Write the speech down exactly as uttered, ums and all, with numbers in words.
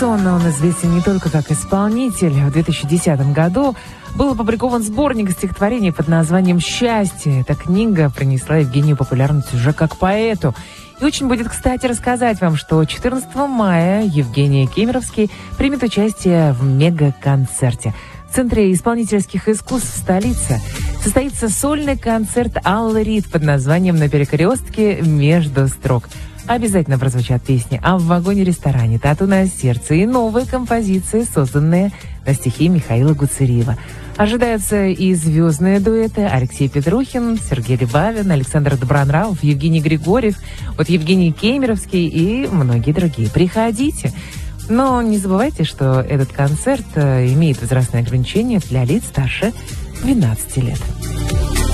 Он известен не только как исполнитель. В две тысячи десятом году был опубликован сборник стихотворений под названием «Счастье». Эта книга принесла Евгению популярность уже как поэту. И очень будет кстати рассказать вам, что четырнадцатого мая Евгений Кемеровский примет участие в мега-концерте. В Центре исполнительских искусств столицы состоится сольный концерт Аллы Рид под названием «На перекрестке между строк». Обязательно прозвучат песни «А в вагоне-ресторане», «Тату на сердце» и новые композиции, созданные на стихи Михаила Гуцериева. Ожидаются и звездные дуэты: Алексей Петрухин, Сергей Либавин, Александр Добронравов, Евгений Григорьев, вот Евгений Кемеровский и многие другие. Приходите. Но не забывайте, что этот концерт имеет возрастное ограничение для лиц старше двенадцати лет.